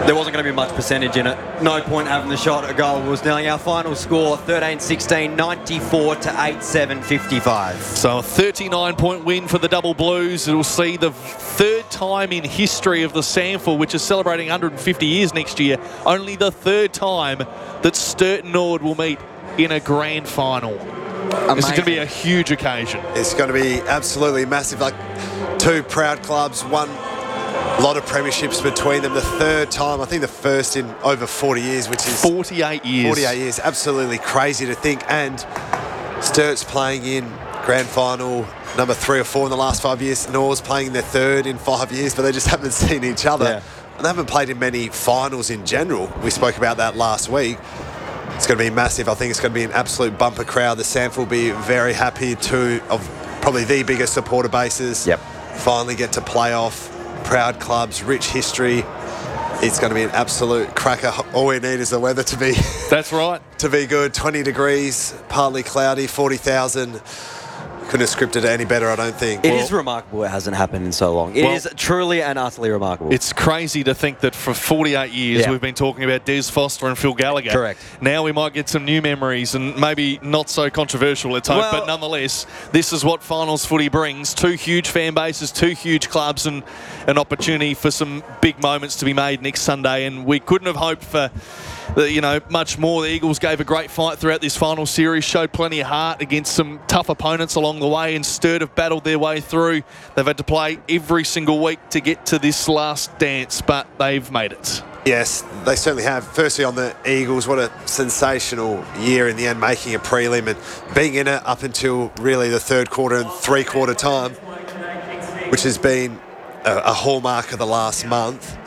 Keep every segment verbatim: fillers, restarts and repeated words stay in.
there wasn't going to be much percentage in it. No point having the shot at goal. Was nearly our final score, thirteen sixteen, ninety-four to eight seven fifty-five. So a thirty-nine point win for the Double Blues. It'll see the third time in history of the Sample, which is celebrating one hundred fifty years next year, only the third time that Sturt and Norwood will meet in a grand final. Amazing. This is going to be a huge occasion. It's going to be absolutely massive. Like two proud clubs, one lot of premierships between them. The third time, I think the first in over forty years, which is forty-eight years. forty-eight years. Absolutely crazy to think. And Sturt's playing in grand final number three or four in the last five years. Nor's playing in their third in five years, but they just haven't seen each other. Yeah. And they haven't played in many finals in general. We spoke about that last week. It's going to be massive. I think it's going to be an absolute bumper crowd. The Sample will be very happy to, of probably the biggest supporter bases. Yep. Finally get to play off. Proud clubs, rich history. It's going to be an absolute cracker. All we need is the weather to be That's right. to be good. twenty degrees, partly cloudy, forty thousand. Couldn't have scripted it any better, I don't think. It Well, is remarkable it hasn't happened in so long. It Well, is truly and utterly remarkable. It's crazy to think that for forty-eight years Yeah. we've been talking about Des Foster and Phil Gallagher. Correct. Now we might get some new memories and maybe not so controversial, let's hope, Well- but nonetheless, this is what finals footy brings. Two huge fan bases, two huge clubs, and an opportunity for some big moments to be made next Sunday. And we couldn't have hoped for the, you know, much more. The Eagles gave a great fight throughout this final series, showed plenty of heart against some tough opponents along the way, and Sturt have battled their way through. They've had to play every single week to get to this last dance, but they've made it. Yes, they certainly have. Firstly, on the Eagles, what a sensational year in the end, making a prelim and being in it up until really the third quarter and three-quarter time, which has been a, a hallmark of the last month.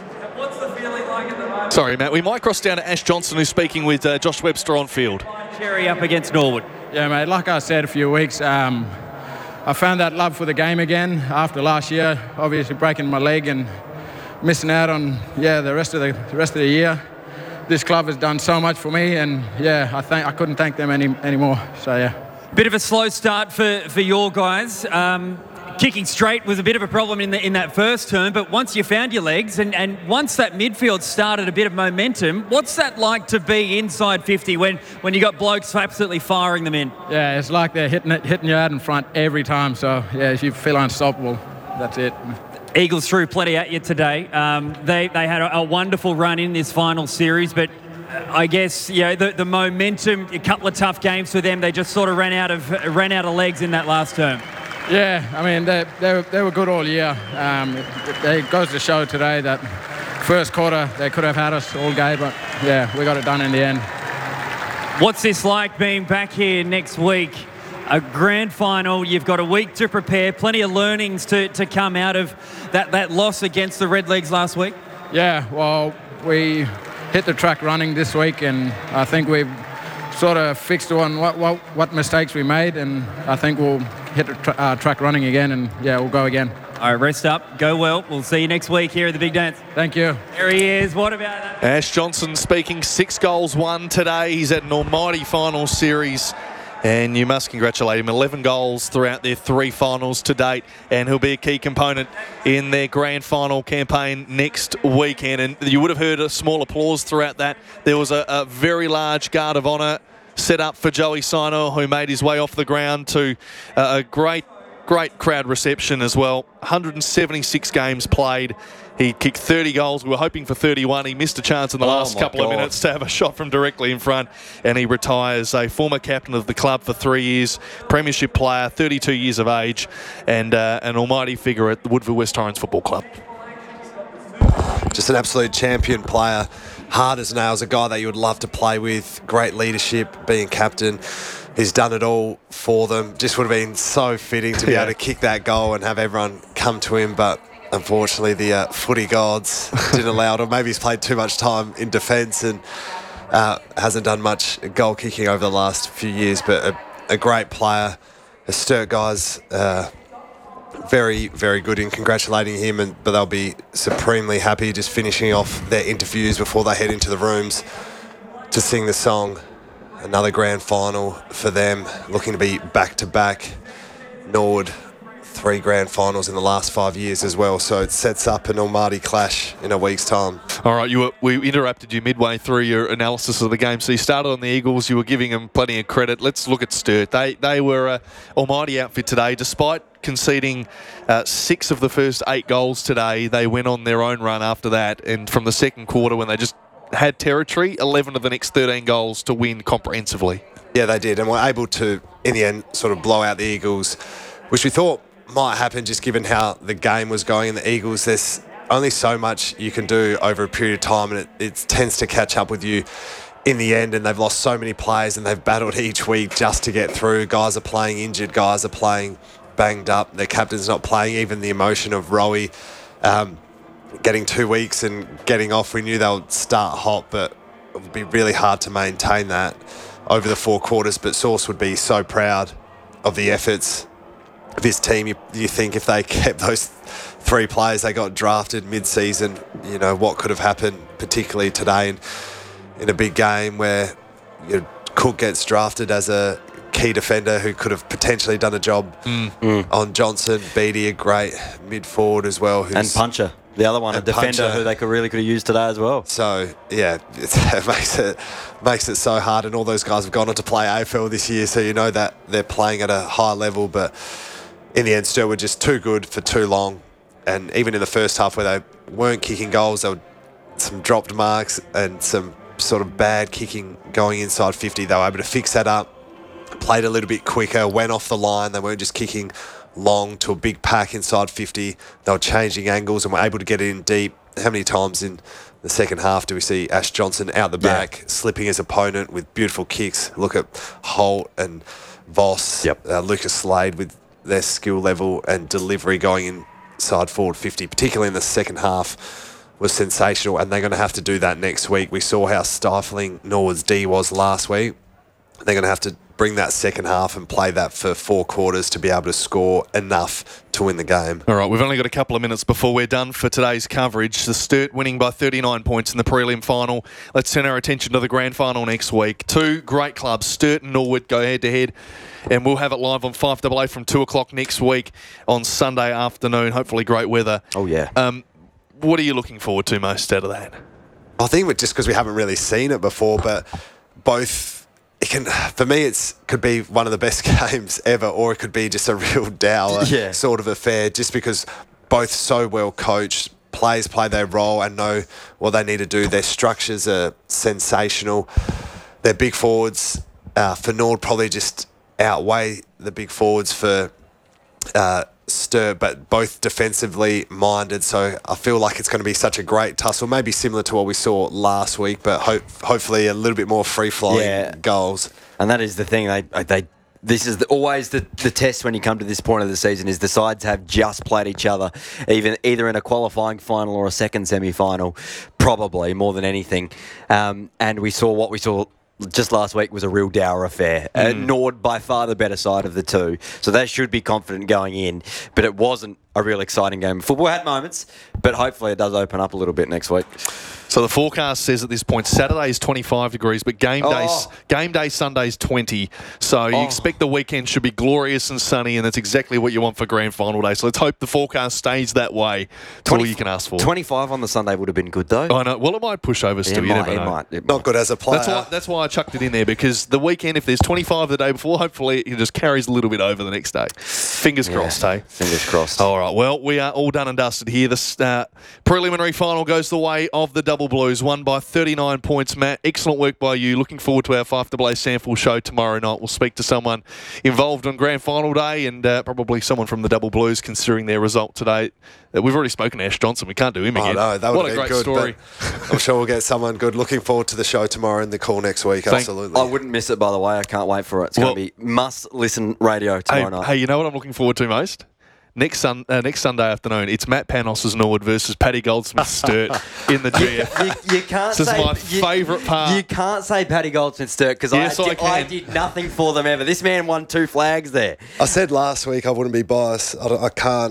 Sorry, Matt. We might cross down to Ash Johnson, who's speaking with uh, Josh Webster on field. Cherry up against Norwood. Yeah, mate, like I said a few weeks, um, I found that love for the game again after last year, obviously breaking my leg and missing out on, yeah, the rest of the, the rest of the year. This club has done so much for me, and, yeah, I think I couldn't thank them any anymore, so, yeah. Bit of a slow start for, for your guys. Um, kicking straight was a bit of a problem in the, in that first term, but once you found your legs and, and once that midfield started a bit of momentum, what's that like to be inside fifty when, when you got blokes absolutely firing them in? Yeah, it's like they're hitting it, hitting you out in front every time, so, yeah, you feel unstoppable. That's it. Eagles threw plenty at you today. Um, they, they had a, a wonderful run in this final series, but I guess, you know, the, the momentum, a couple of tough games for them, they just sort of ran out of ran out of legs in that last term. Yeah, I mean, they, they, were, they were good all year. Um, it, it goes to show today that first quarter they could have had us all game, but, yeah, we got it done in the end. What's this like being back here next week? A grand final, you've got a week to prepare, plenty of learnings to, to come out of that, that loss against the Redlegs last week? Yeah, well, we hit the track running this week, and I think we've sort of fixed on what, what, what mistakes we made, and I think we'll hit the tra- uh, track running again, and, yeah, we'll go again. All right, rest up, go well. We'll see you next week here at the Big Dance. Thank you. There he is. What about that? Ash Johnson speaking, six goals won today. He's at an almighty final series, and you must congratulate him. eleven goals throughout their three finals to date, and he'll be a key component in their grand final campaign next weekend. And you would have heard a small applause throughout that. There was a, a very large guard of honour set up for Joey Sino, who made his way off the ground to uh, a great, great crowd reception as well. one hundred seventy-six games played. He kicked thirty goals. We were hoping for thirty-one. He missed a chance in the Oh last my couple God. of minutes to have a shot from directly in front, and he retires. A former captain of the club for three years, premiership player, thirty-two years of age, and uh, an almighty figure at the Woodville West Torrens Football Club. Just an absolute champion player. Hard as nails, a guy that you would love to play with. Great leadership, being captain. He's done it all for them. Just would have been so fitting to be Yeah. able to kick that goal and have everyone come to him, but unfortunately the uh, footy gods didn't allow it, or maybe he's played too much time in defence and uh, hasn't done much goal kicking over the last few years, but a, a great player. The Sturt guys, uh, very, very good in congratulating him, and but they'll be supremely happy just finishing off their interviews before they head into the rooms to sing the song. Another grand final for them, looking to be back-to-back. Norwood three grand finals in the last five years as well. So it sets up an Almaty clash in a week's time. All right, you were, we interrupted you midway through your analysis of the game. So you started on the Eagles. You were giving them plenty of credit. Let's look at Sturt. They they were an almighty outfit today. Despite conceding uh, six of the first eight goals today, they went on their own run after that. And from the second quarter, when they just had territory, eleven of the next thirteen goals to win comprehensively. Yeah, they did. And were able to, in the end, sort of blow out the Eagles, which we thought might happen just given how the game was going. In the Eagles, there's only so much you can do over a period of time, and it, it tends to catch up with you in the end. And they've lost so many players, and they've battled each week just to get through. Guys are playing injured, guys are playing banged up, their captain's not playing. Even the emotion of Rowie um, getting two weeks and getting off, we knew they would start hot, but it would be really hard to maintain that over the four quarters. But Sauce would be so proud of the efforts of his team. You, you think if they kept those three players they got drafted mid-season, you know, what could have happened, particularly today in, in a big game where, you know, Cook gets drafted as a key defender who could have potentially done a job mm. Mm. on Johnson. Beattie, a great mid-forward as well. Who's, and Puncher, the other one, a defender Puncher. who they could really could have used today as well. So, yeah, it's, it makes it makes it so hard. And all those guys have gone on to play A F L this year, so you know that they're playing at a high level. But in the end, Sturt were just too good for too long. And even in the first half where they weren't kicking goals, there were some dropped marks and some sort of bad kicking going inside fifty. They were able to fix that up, played a little bit quicker, went off the line. They weren't just kicking long to a big pack inside fifty. They were changing angles and were able to get it in deep. How many times in the second half do we see Ash Johnson out the back, yeah, slipping his opponent with beautiful kicks? Look at Holt and Voss, yep. uh, Lucas Slade with their skill level and delivery going inside forward fifty, particularly in the second half, was sensational. And they're going to have to do that next week. We saw how stifling Norwood's D was last week. They're going to have to bring that second half and play that for four quarters to be able to score enough to win the game. All right, we've only got a couple of minutes before we're done for today's coverage. The Sturt winning by thirty-nine points in the prelim final. Let's turn our attention to the grand final next week. Two great clubs, Sturt and Norwood, go head-to-head, and we'll have it live on five A A from two o'clock next week on Sunday afternoon. Hopefully great weather. Oh, yeah. Um, what are you looking forward to most out of that? I think just because we haven't really seen it before, but both... It can, for me, it's could be one of the best games ever, or it could be just a real dour yeah. sort of affair, just because both so well coached, players play their role and know what they need to do. Their structures are sensational. Their big forwards uh, for Nord probably just outweigh the big forwards for uh, Sturt, but both defensively minded. So I feel like it's going to be such a great tussle, maybe similar to what we saw last week, but ho- hopefully a little bit more free-flowing yeah. goals. And that is the thing. They they this is the, always the, the test when you come to this point of the season is the sides have just played each other, even either in a qualifying final or a second semi-final, probably more than anything. Um, and we saw what we saw just last week was a real dour affair. Mm. Uh, Nord by far the better side of the two. So they should be confident going in. But it wasn't a real exciting game. Football had moments, but hopefully it does open up a little bit next week. So the forecast says at this point Saturday is twenty-five degrees, but game oh. day game day Sunday's twenty. So you oh. expect the weekend should be glorious and sunny, and that's exactly what you want for grand final day. So let's hope the forecast stays that way. That's all you can ask for. twenty-five on the Sunday would have been good though. I know. Well, it might push over still. It you might, never know. it might, it Not might. good as a player. That's why, that's why I chucked it in there, because the weekend, if there's twenty-five the day before, hopefully it just carries a little bit over the next day. Fingers yeah. crossed, hey? Fingers crossed. All right. Well, we are all done and dusted here. The uh, preliminary final goes the way of the Double Blues, won by thirty-nine points, Matt. Excellent work by you. Looking forward to our five A A sample show tomorrow night. We'll speak to someone involved on grand final day and uh, probably someone from the Double Blues considering their result today. Uh, we've already spoken to Ash Johnson. We can't do him Oh, again. no, that would what a have great been good, story. I'm sure we'll get someone good. Looking forward to the show tomorrow and the call next week. Thank- Absolutely. I wouldn't miss it, by the way. I can't wait for it. It's Well- going to be must-listen radio tomorrow Hey, night. hey, you know what I'm looking forward to most? Next sun, uh, next Sunday afternoon, it's Matt Panos' Norwood versus Paddy Goldsmith's Sturt in the G F. You, you can't This is say my you- favourite part. You can't say Paddy Goldsmith Sturt because Yes, I, I did, can. I did nothing for them ever. This man won two flags there. I said last week I wouldn't be biased. I, don't- I can't.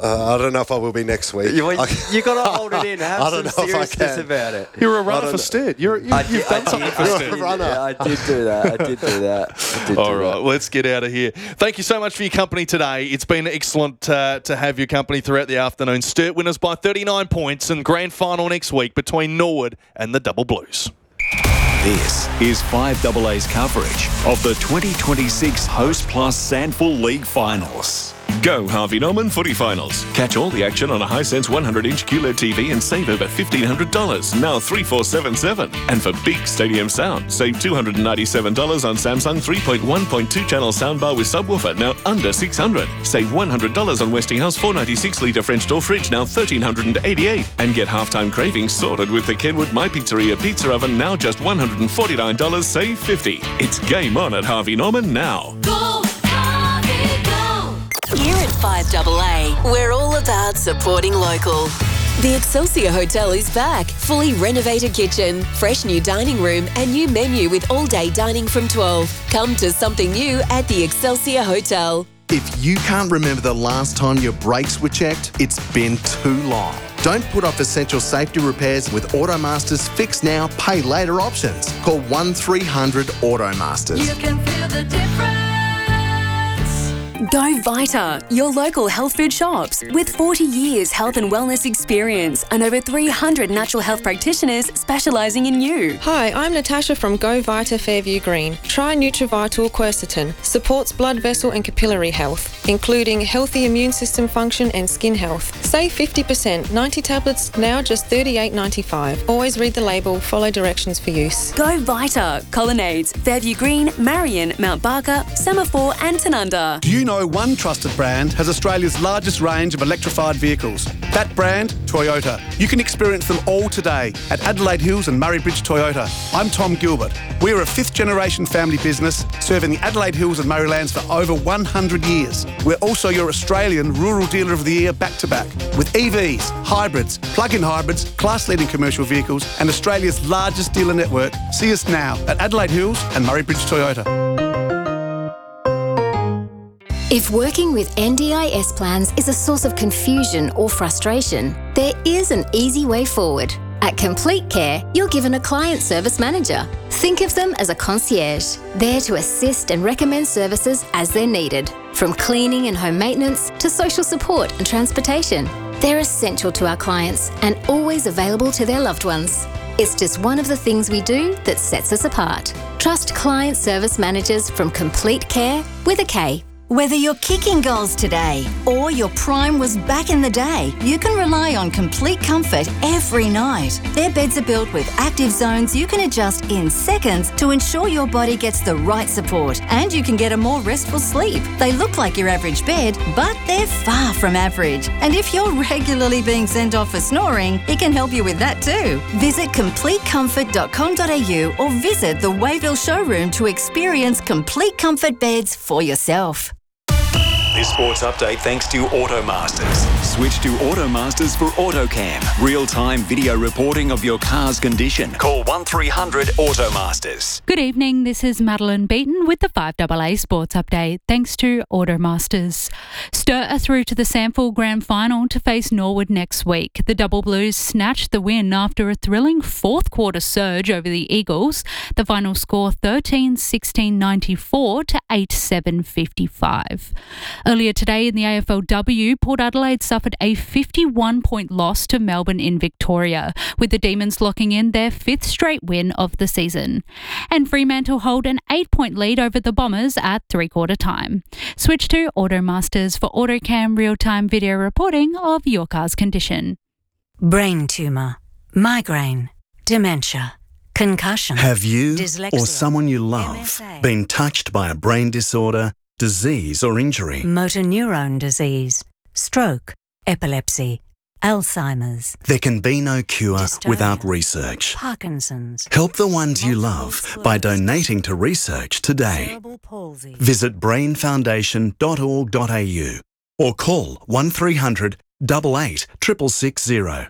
Uh, I don't know if I will be next week. You, I- you got to hold it in. Have I don't some know if I seriousness can. about it. You're a runner don't for know. Stead. You're, you, I you've did- done I something did- for I You're a Stead. did- runner. yeah, I did do that. I did do that. I did All do right, that. let's get out of here. Thank you so much for your company today. It's been excellent uh, to have your company throughout the afternoon. Sturt winners by thirty-nine points and grand final next week between Norwood and the Double Blues. This is five A A's coverage of the twenty twenty-six Host Plus Sandful League Finals. Go Harvey Norman Footy Finals. Catch all the action on a Hisense one hundred inch Q L E D T V and save over fifteen hundred dollars, now three four seven seven. And for big stadium sound, save two hundred ninety-seven dollars on Samsung three point one point two channel soundbar with subwoofer, now under six hundred dollars. Save one hundred dollars on Westinghouse four ninety-six litre French door fridge, now one thousand three hundred eighty-eight dollars. And get halftime cravings sorted with the Kenwood My Pizzeria pizza oven, now just one hundred forty-nine dollars, save fifty dollars. It's game on at Harvey Norman now. Go, Harvey, go! Here at five A A, we're all about supporting local. The Excelsior Hotel is back. Fully renovated kitchen, fresh new dining room and new menu with all-day dining from twelve. Come to something new at the Excelsior Hotel. If you can't remember the last time your brakes were checked, it's been too long. Don't put off essential safety repairs with Automaster's Fix Now, Pay Later options. Call one three hundred Automasters. You can feel the difference. Go Vita, your local health food shops. With forty years health and wellness experience and over three hundred natural health practitioners specialising in you. Hi, I'm Natasha from Go Vita Fairview Green. Try Nutrivital Quercetin. Supports blood vessel and capillary health, including healthy immune system function and skin health. Save fifty percent. ninety tablets, now just thirty-eight ninety-five. Always read the label, follow directions for use. Go Vita, Colonnades, Fairview Green, Marion, Mount Barker, Semaphore and Tanunda. Do you know one trusted brand has Australia's largest range of electrified vehicles? That brand, Toyota. You can experience them all today at Adelaide Hills and Murray Bridge Toyota. I'm Tom Gilbert. We're a fifth generation family business serving the Adelaide Hills and Murraylands for over one hundred years. We're also your Australian Rural Dealer of the Year back to back with E Vs, hybrids, plug-in hybrids, class-leading commercial vehicles and Australia's largest dealer network. See us now at Adelaide Hills and Murray Bridge Toyota. If working with N D I S plans is a source of confusion or frustration, there is an easy way forward. At Complete Care, you're given a client service manager. Think of them as a concierge, there to assist and recommend services as they're needed, from cleaning and home maintenance to social support and transportation. They're essential to our clients and always available to their loved ones. It's just one of the things we do that sets us apart. Trust client service managers from Complete Care with a K. Whether you're kicking goals today or your prime was back in the day, you can rely on Complete Comfort every night. Their beds are built with active zones you can adjust in seconds to ensure your body gets the right support and you can get a more restful sleep. They look like your average bed, but they're far from average. And if you're regularly being sent off for snoring, it can help you with that too. Visit complete comfort dot com dot a u or visit the Wayville showroom to experience Complete Comfort beds for yourself. This sports update thanks to Automasters. Switch to Automasters for AutoCam. Real-time video reporting of your car's condition. Call one three hundred Automasters. Good evening, this is Madeline Beaton with the five A A Sports Update, thanks to Automasters. Sturt are through to the Sandful Grand Final to face Norwood next week. The Double Blues snatched the win after a thrilling fourth quarter surge over the Eagles. The final score thirteen sixteen ninety-four to eight seven fifty-five. Earlier today in the A F L W, Port Adelaide suffered a fifty-one point loss to Melbourne in Victoria, with the Demons locking in their fifth straight win of the season. And Fremantle hold an eight point lead over the Bombers at three-quarter time. Switch to Automasters for AutoCam real-time video reporting of your car's condition. Brain tumour, migraine, dementia, concussion. Have you dyslexia, or someone you love M S A, been touched by a brain disorder, disease or injury? motor neurone disease, stroke, epilepsy, Alzheimer's, There can be no cure Dystonia, without research. Parkinson's. Help the ones you love by donating to research today. Cerebral palsy. Visit brain foundation dot org dot a u or call one three hundred eight eight six six zero.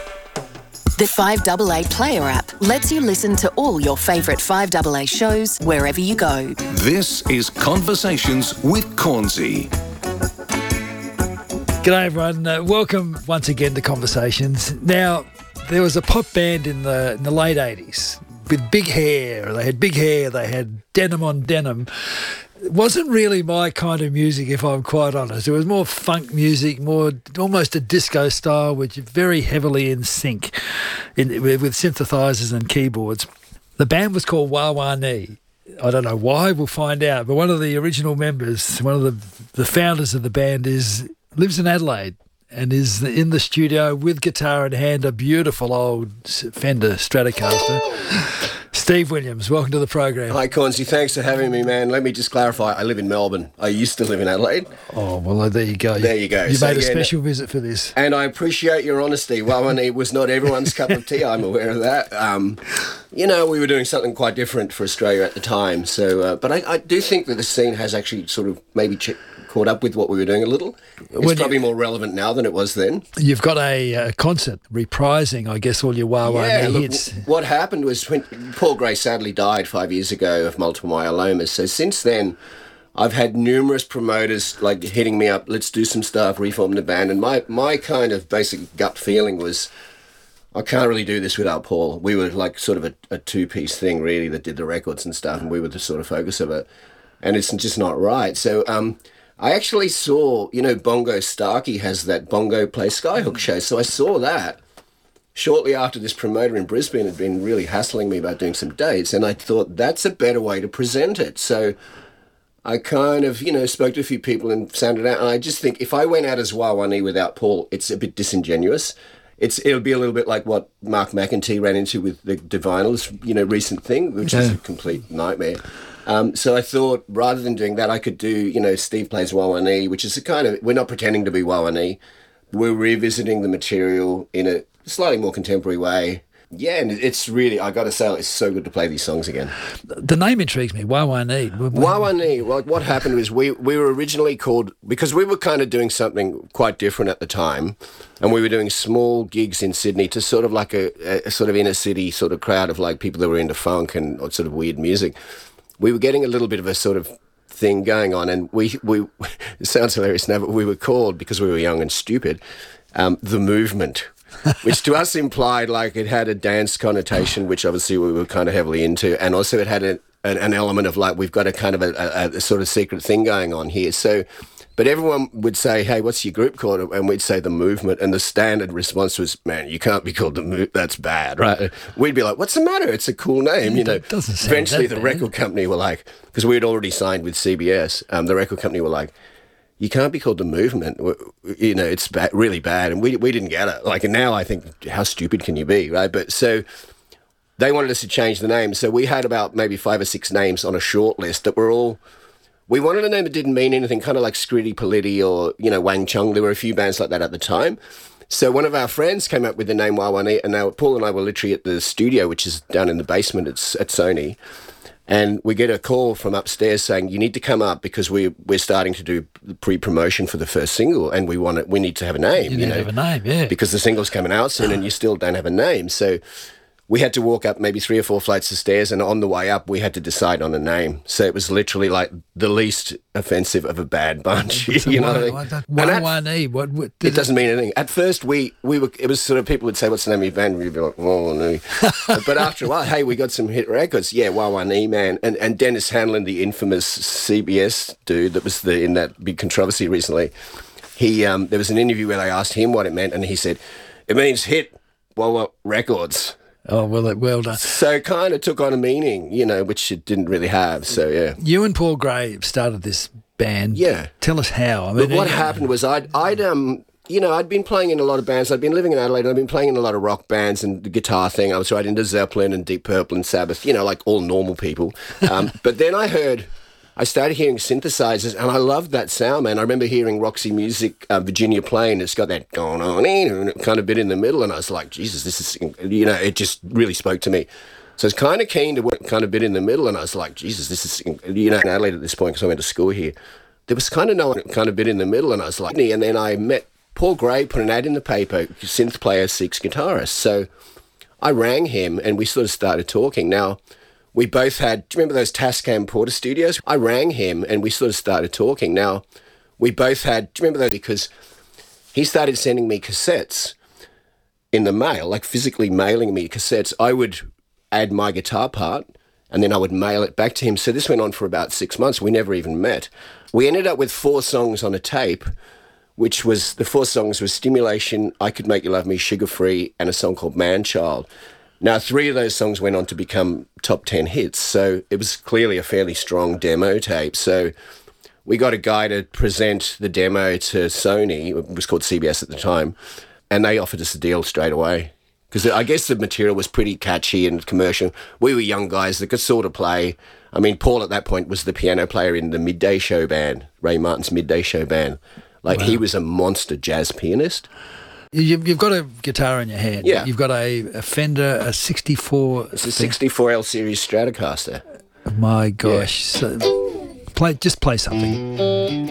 The five A A Player app lets you listen to all your favourite five A A shows wherever you go. This is Conversations with Cornsey. G'day everyone. Uh, welcome once again to Conversations. Now, there was a pop band in the in the late eighties with big hair. They had big hair. They had denim on denim. It wasn't really my kind of music, if I'm quite honest. It was more funk music, more almost a disco style, which is very heavily in sync in, with, with synthesizers and keyboards. The band was called Wah Wah Nee. I don't know why, we'll find out. But one of the original members, one of the the founders of the band, is lives in Adelaide and is in the studio with guitar in hand, a beautiful old Fender Stratocaster. Steve Williams, welcome to the program. Hi, Cornsey. Thanks for having me, man. Let me just clarify. I live in Melbourne. I used to live in Adelaide. Oh, well, there you go. There you go. You So, made a yeah, special visit for this. And I appreciate your honesty. Well, it was not everyone's cup of tea. I'm aware of that. Um, you know, we were doing something quite different for Australia at the time. So, uh, but I, I do think that the scene has actually sort of maybe ch- caught up with what we were doing a little. It's When probably you- more relevant now than it was then. You've got a uh, concert reprising, I guess, all your Wah Wah Yeah, Nee look, hits. w- what happened was when Paul Gray sadly died five years ago of multiple myeloma. So since then, I've had numerous promoters like hitting me up, let's do some stuff, reform the band. And my, my kind of basic gut feeling was, I can't really do this without Paul. We were like sort of a, a two-piece thing, really, that did the records and stuff, and we were the sort of focus of it. And it's just not right. So um, I actually saw, you know, Bongo Starkey has that Bongo Play Skyhook show. So I saw that shortly after this promoter in Brisbane had been really hassling me about doing some dates, and I thought that's a better way to present it. So I kind of, you know, spoke to a few people and sounded out, and I just think if I went out as Wah Wah Nee without Paul, it's a bit disingenuous. It's It'll be a little bit like what Mark McEntee ran into with the Divinals, you know, recent thing, which is Yeah. a complete nightmare. Um, so I thought rather than doing that, I could do, you know, Steve Plays Wah Wah Nee, which is a kind of, we're not pretending to be Wah Wah Nee. We're revisiting the material in a slightly more contemporary way. Yeah, and it's really, I got to say, it's so good to play these songs again. The name intrigues me, Wah Wah Nee. Wah Wah Nee, well, what happened was we, we were originally called, because we were kind of doing something quite different at the time, and we were doing small gigs in Sydney to sort of like a, a sort of inner city sort of crowd of like people that were into funk and sort of weird music. We were getting a little bit of a sort of thing going on, and we, we it sounds hilarious now, but we were called, because we were young and stupid, um, The Movement. Which to us implied like it had a dance connotation, which obviously we were kind of heavily into, and also it had a, an, an element of like we've got a kind of a, a, a sort of secret thing going on here. So, but everyone would say, "Hey, what's your group called?" And we'd say The Movement, and the standard response was, "Man, you can't be called The Movement. That's bad, right?" We'd be like, "What's the matter? It's a cool name, you know." It doesn't sound Eventually, that the bad. record company were like, because we had already signed with C B S, um, the record company were like, you can't be called The Movement. You know, it's ba- really bad. And we we didn't get it. Like, and now I think, how stupid can you be, right? But so they wanted us to change the name. So we had about maybe five or six names on a short list that were all, we wanted a name that didn't mean anything, kind of like Scritti Politti or, you know, Wang Chung. There were a few bands like that at the time. So one of our friends came up with the name Wah Wah Nee, and now Paul and I were literally at the studio, which is down in the basement at, at Sony. And we get a call from upstairs saying, you need to come up because we, we're starting to do pre-promotion for the first single, and we want it, we need to have a name. You You, need know, to have a name, yeah. Because the single's coming out soon and you still don't have a name. So we had to walk up maybe three or four flights of stairs, and on the way up, we had to decide on a name. So it was literally like the least offensive of a bad bunch. you know what I mean? And Wah at- Wah Nee, what, what it doesn't mean anything. At first, we, we were, it was sort of people would say, what's the name of your band? We'd be like, Wah Nee. But after a while, hey, we got some hit records. Yeah, Wah Wah Nee, man. And, and Dennis Hanlon, the infamous C B S dude that was the, in that big controversy recently, he um, there was an interview where they asked him what it meant, and he said, it means hit Wah Wah Records. Oh, well, well done. So it kind of took on a meaning, you know, which it didn't really have. So, yeah. You and Paul Gray started this band. Yeah. Tell us how. I But mean, what uh, happened was I'd, I'd, um, you know, I'd been playing in a lot of bands. I'd been living in Adelaide, and I'd been playing in a lot of rock bands and the guitar thing. I was right into Zeppelin and Deep Purple and Sabbath, you know, like all normal people. Um, but then I heard, I started hearing synthesizers, and I loved that sound, man. I remember hearing Roxy Music, uh, Virginia Plain. It's got that going on, and it kind of bit in the middle, and I was like, Jesus, this is, you know, it just really spoke to me. So I was kind of keen to work kind of bit in the middle, and I was like, Jesus, this is, you know, in Adelaide at this point, because I went to school here. There was kind of no one kind of bit in the middle, and I was like, and then I met Paul Gray, put an ad in the paper, synth player seeks guitarist. So I rang him, and we sort of started talking. Now, we both had, do you remember those Tascam Porter studios? I rang him, and we sort of started talking. Now, we both had, do you remember those? Because he started sending me cassettes in the mail, like physically mailing me cassettes. I would add my guitar part, and then I would mail it back to him. So this went on for about six months. We never even met. We ended up with four songs on a tape, which was, the four songs were Stimulation, I Could Make You Love Me, Sugar Free, and a song called Man Child. Now, three of those songs went on to become top ten hits, so it was clearly a fairly strong demo tape. So we got a guy to present the demo to Sony, it was called C B S at the time, and they offered us a deal straight away. Because I guess the material was pretty catchy and commercial. We were young guys that could sort of play. I mean, Paul at that point was the piano player in the Midday Show band, Ray Martin's Midday Show band. Like, wow. He was a monster jazz pianist. You, you've got a guitar in your hand. Yeah. You've got a, a Fender, a sixty-four... It's a sixty-four L Series Stratocaster. My gosh. Yeah. So, play, just play something.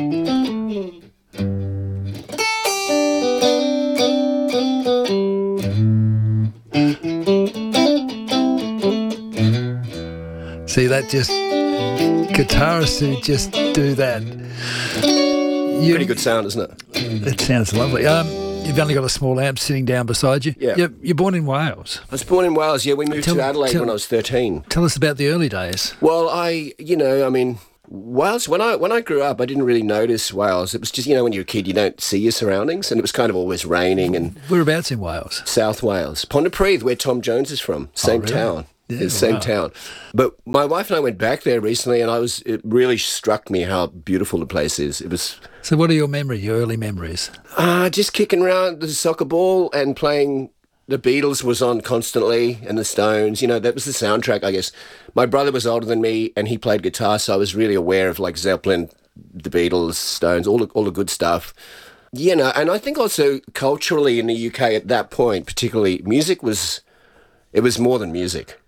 See, that just... Guitarists who just do that. You, Pretty good sound, isn't it? It sounds lovely. Um, you've only got a small amp sitting down beside you. Yeah. You're, you're born in Wales. I was born in Wales, yeah. We moved Tell- to Adelaide tell- when I was thirteen. Tell us about the early days. Well, I, you know, I mean, Wales, when I when I grew up, I didn't really notice Wales. It was just, you know, when you're a kid, you don't see your surroundings, and it was kind of always raining. And Whereabouts in Wales? South Wales. Pontypridd, where Tom Jones is from. Same Oh, really? town. Yeah, It's the same wow. town. But my wife and I went back there recently, and I was it really struck me how beautiful the place is. It was... So what are your memories, your early memories? Uh, just kicking around the soccer ball and playing. The Beatles was on constantly, and the Stones. You know, that was the soundtrack, I guess. My brother was older than me, and he played guitar, so I was really aware of, like, Zeppelin, the Beatles, Stones, all the, all the good stuff. You know, and I think also culturally in the U K at that point, particularly, music was... It was more than music.